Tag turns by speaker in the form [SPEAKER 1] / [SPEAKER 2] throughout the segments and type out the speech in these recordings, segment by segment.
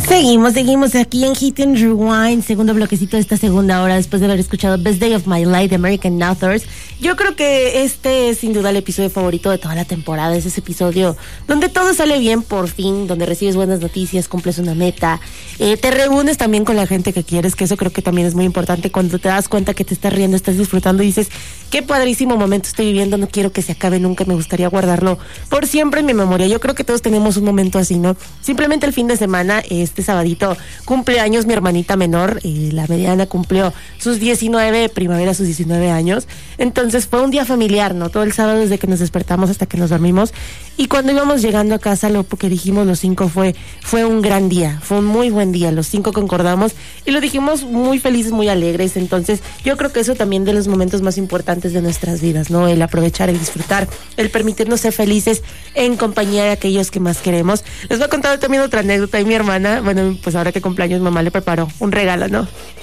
[SPEAKER 1] Seguimos aquí en Hit and Rewind, segundo bloquecito de esta segunda hora, después de haber escuchado Best Day of My Life de American Authors. Yo creo que este es sin duda el episodio favorito de toda la temporada. Es ese episodio donde todo sale bien por fin, donde recibes buenas noticias, cumples una meta, te reúnes también con la gente que quieres, que eso creo que también es muy importante. Cuando te das cuenta que te estás riendo, estás disfrutando y dices, qué padrísimo momento estoy viviendo, no quiero que se acabe nunca, me gustaría guardarlo por siempre en mi memoria. Yo creo que todos tenemos un momento así, ¿no? Simplemente el fin de semana, este sabadito, cumpleaños mi hermanita menor, la mediana cumplió sus 19, primavera sus 19 años. Entonces fue un día familiar, ¿no? Todo el sábado desde que nos despertamos hasta que nos dormimos. Y cuando íbamos llegando a casa, lo que dijimos los 5 fue un gran día, fue un muy buen día. Los 5 concordamos y lo dijimos muy felices, muy alegres. Entonces yo creo que eso también de los momentos más importantes de nuestras vidas, ¿no? El aprovechar, el disfrutar, el permitirnos ser felices en compañía de aquellos que más queremos. Les voy a contar también otra anécdota. Y mi hermana, bueno, pues ahora que cumpleaños, mamá le preparó un regalo, ¿no?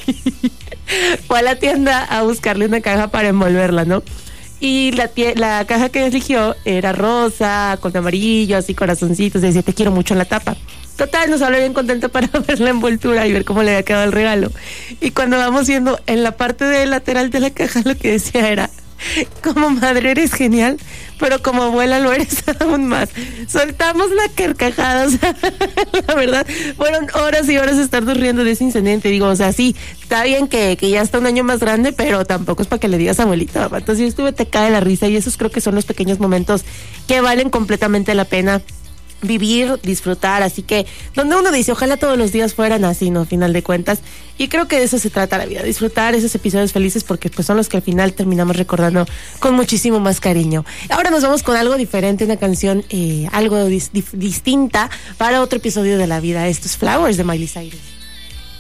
[SPEAKER 1] Fue a la tienda a buscarle una caja para envolverla, ¿no? Y la caja que eligió era rosa, con amarillo, así corazoncitos, y decía, te quiero mucho en la tapa. Total, nos habló bien contenta para ver la envoltura y ver cómo le había quedado el regalo. Y cuando vamos viendo en la parte de lateral de la caja, lo que decía era, como madre eres genial, pero como abuela lo eres aún más. Soltamos la carcajada, o sea, la verdad, fueron horas y horas de estarnos riendo de ese incidente. Digo, o sea, sí, está bien que ya está un año más grande, pero tampoco es para que le digas abuelita, mamá. Entonces yo estuve, te cae la risa, y esos creo que son los pequeños momentos que valen completamente la pena vivir, disfrutar. Así que donde uno dice, ojalá todos los días fueran así, ¿no? Al final de cuentas, y creo que de eso se trata la vida, disfrutar esos episodios felices, porque pues son los que al final terminamos recordando con muchísimo más cariño. Ahora nos vamos con algo diferente, una canción algo distinta para otro episodio de la vida. Esto es Flowers de Miley Cyrus.